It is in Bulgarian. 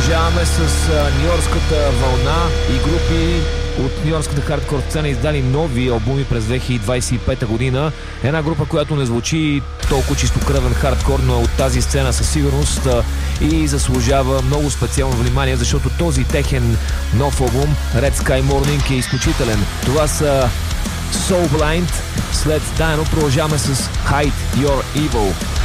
Продължаваме с нюйоркската вълна и групи от нюйоркската хардкор сцена издали нови албуми през 2025 година. Една група, която не звучи толкова чистокръвен хардкор, но от тази сцена със сигурност и заслужава много специално внимание, защото този техен нов албум Red Sky Morning е изключителен. Това са Soul Blind. След Dino продължаваме с Hide Your Evil.